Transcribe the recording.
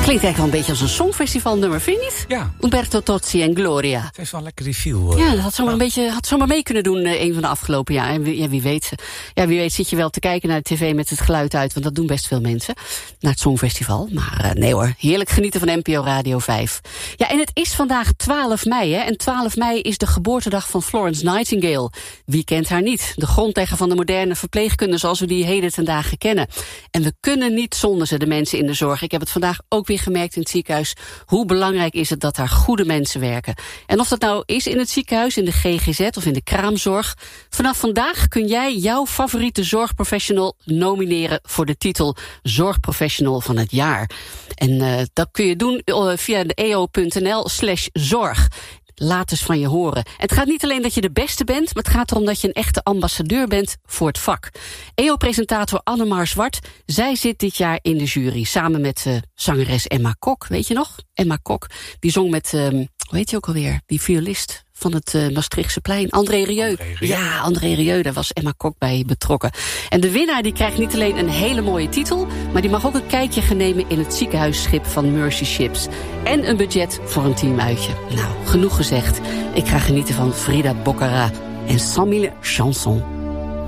Klinkt eigenlijk wel een beetje als een songfestivalnummer, vind je niet? Ja. Umberto Tozzi en Gloria. Het heeft wel lekker die feel. Ja, dat had zomaar mee kunnen doen een van de afgelopen jaar. En wie weet. Ja, wie weet zit je wel te kijken naar de tv met het geluid uit, want dat doen best veel mensen. Naar het Songfestival. Maar nee hoor, heerlijk genieten van NPO Radio 5. Ja, en het is vandaag 12 mei, hè. En 12 mei is de geboortedag van Florence Nightingale. Wie kent haar niet? De grondlegger van de moderne verpleegkunde zoals we die heden ten dagen kennen. En we kunnen niet zonder ze, de mensen in de zorg. Ik heb het vandaag ook weer gemerkt in het ziekenhuis. Hoe belangrijk is het dat daar goede mensen werken? En of dat nou is in het ziekenhuis, in de GGZ of in de kraamzorg. Vanaf vandaag kun jij jouw favoriete zorgprofessional nomineren voor de titel Zorgprofessional van het jaar. En dat kun je doen via de eo.nl/zorg. Laat eens van je horen. Het gaat niet alleen dat je de beste bent, maar het gaat erom dat je een echte ambassadeur bent voor het vak. EO-presentator Annemar Zwart, zij zit dit jaar in de jury. Samen met zangeres Emma Kok, weet je nog? Emma Kok, die zong met, hoe heet je ook alweer? Die violist van het Maastrichtse plein, André Rieu. Ja, André Rieu, daar was Emma Kok bij betrokken. En de winnaar die krijgt niet alleen een hele mooie titel, maar die mag ook een kijkje gaan nemen in het ziekenhuisschip van Mercy Ships. En een budget voor een teamuitje. Nou, genoeg gezegd. Ik ga genieten van Frida Boccara en 100.000 chansons.